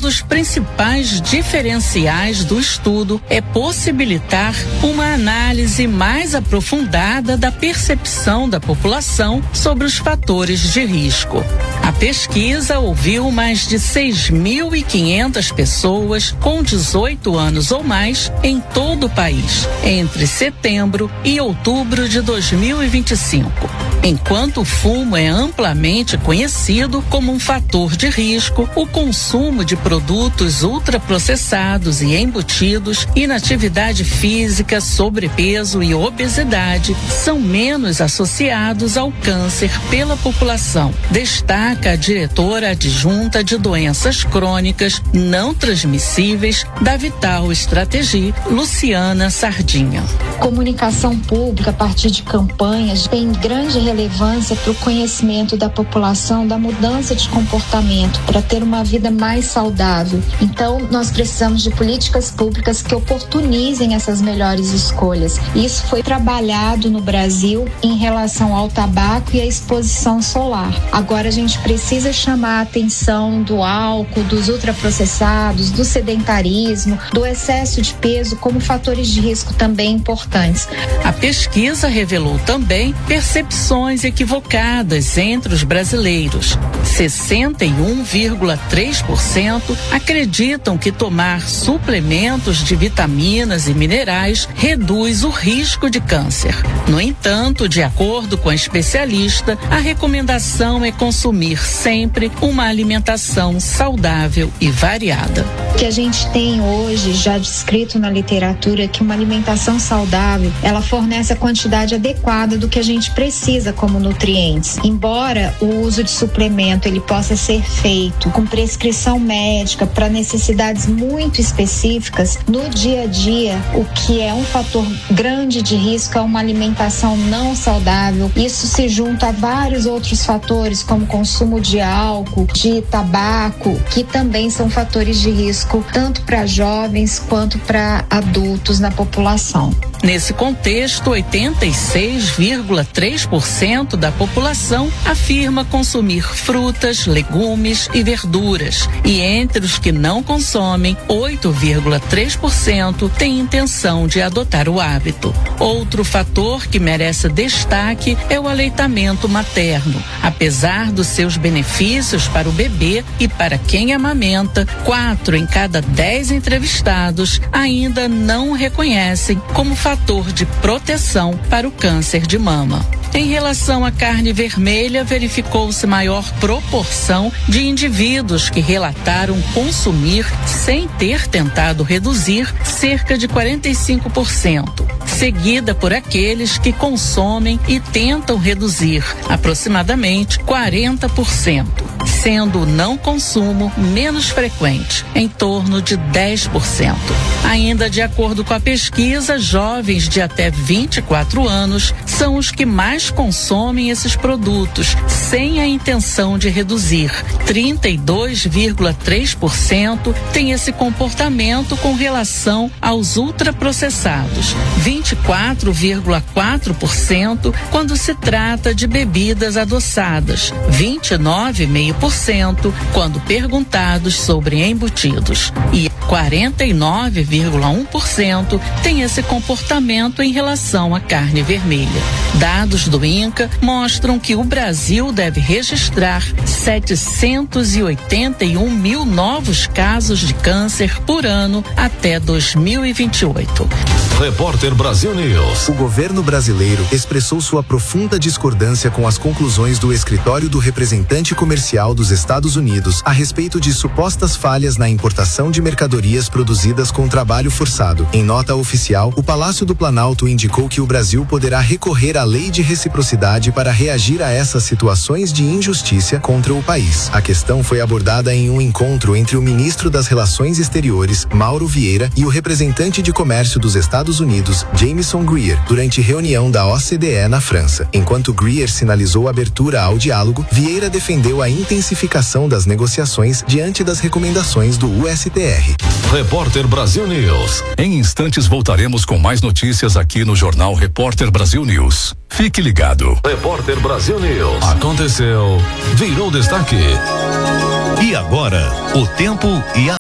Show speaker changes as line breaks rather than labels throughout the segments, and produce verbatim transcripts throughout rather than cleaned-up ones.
dos principais diferenciais do estudo é possibilitar uma análise mais aprofundada da percepção da população sobre os fatores de risco. A pesquisa ouviu mais de seis mil e quinhentas pessoas com dezoito anos ou mais em todo o país, entre setembro e outubro de dois mil e vinte e cinco. Enquanto o fumo é amplamente conhecido como um fator de risco, o consumo de produtos ultraprocessados e embutidos, inatividade física, sobrepeso e obesidade são menos associados ao câncer pela população, destaca a diretora adjunta de doenças crônicas não transmissíveis da Vital Strategy, Luciana Sardinha.
Comunicação pública a partir de campanhas tem grande relevância para o conhecimento da população da mudança de comportamento, para ter uma vida mais saudável. Então, nós precisamos de políticas públicas que oportunizem essas melhores escolhas. Isso foi trabalhado no Brasil em relação ao tabaco e à exposição solar. Agora a gente precisa chamar a atenção do álcool, dos ultraprocessados, do sedentarismo, do excesso de peso como fatores de risco também importantes.
A pesquisa revelou também percepções equivocadas entre os brasileiros. sessenta e um vírgula três por cento acreditam que tomar suplementos de vitaminas e minerais reduz o risco de câncer. No entanto, de acordo com a especialista, a recomendação é consumir sempre uma alimentação saudável e variada.
O que a gente tem hoje, já descrito na literatura, é que uma alimentação saudável, ela fornece a quantidade adequada do que a gente precisa como nutrientes. Embora o uso de suplemento ele possa ser feito com prescrição médica para necessidades muito específicas, no dia a dia, o que é um fator grande de risco é uma alimentação não saudável. Isso se junta a vários outros fatores, como consumo de álcool, de tabaco, que também são fatores de risco tanto para jovens quanto para adultos na população.
Nesse contexto, oitenta e seis vírgula três por cento da população afirma consumir frutas, legumes e verduras. E entre os que não consomem, oito vírgula três por cento têm intenção de adotar o hábito. Outro fator que merece destaque é o aleitamento materno. Apesar dos seus benefícios para o bebê e para quem amamenta, quatro em cada dez entrevistados ainda não o reconhecem como fator de proteção para o câncer de mama. Em relação à carne vermelha, verificou-se maior proporção de indivíduos que relataram consumir sem ter tentado reduzir, cerca de quarenta e cinco por cento, seguida por aqueles que consomem e tentam reduzir, aproximadamente quarenta por cento, sendo o não consumo menos frequente, em torno de dez por cento. Ainda de acordo com a pesquisa, jovens de até vinte e quatro anos são os que mais consomem esses produtos, sem a intenção de reduzir. trinta e dois vírgula três por cento tem esse comportamento com relação aos ultraprocessados, vinte e quatro vírgula quatro por cento quando se trata de bebidas adoçadas, vinte e nove vírgula cinco por cento quando perguntados sobre embutidos e quarenta e nove vírgula um por cento tem esse comportamento em relação à carne vermelha. Dados do INCA mostram que o Brasil deve registrar setecentos e oitenta e um mil novos casos de câncer por ano até dois mil e vinte e oito.
Repórter Brasil News.
O governo brasileiro expressou sua profunda discordância com as conclusões do Escritório do Representante Comercial dos Estados Unidos a respeito de supostas falhas na importação de mercadorias produzidas com trabalho forçado. Em nota oficial, o Palácio do Planalto indicou que o Brasil poderá recorrer à lei de reciprocidade para reagir a essas situações de injustiça contra o país. A questão foi abordada em um encontro entre o ministro das Relações Exteriores, Mauro Vieira, e o representante de comércio dos Estados Unidos, Jameson Greer, durante reunião da O C D E na França. Enquanto Greer sinalizou abertura ao diálogo, Vieira defendeu a intensificação das negociações diante das recomendações do U S T R.
Repórter Brasil News.
Em instantes voltaremos com mais notícias aqui no Jornal Repórter Brasil News. Fique ligado.
Repórter Brasil News. Aconteceu, virou destaque.
E agora, o tempo e a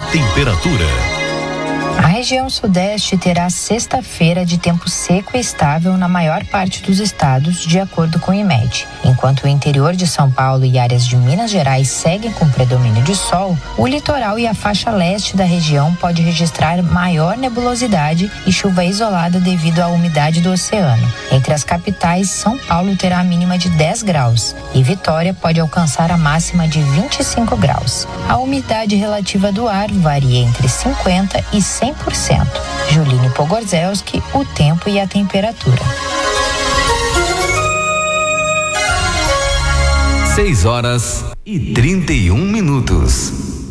temperatura.
A região sudeste terá sexta-feira de tempo seco e estável na maior parte dos estados, de acordo com o IMED. Enquanto o interior de São Paulo e áreas de Minas Gerais seguem com predomínio de sol, o litoral e a faixa leste da região pode registrar maior nebulosidade e chuva isolada devido à umidade do oceano. Entre as capitais, São Paulo terá a mínima de dez graus e Vitória pode alcançar a máxima de vinte e cinco graus. A umidade relativa do ar varia entre cinquenta e cem por cento. Juline Pogorzelski, o tempo e a temperatura.
seis horas e trinta e um minutos.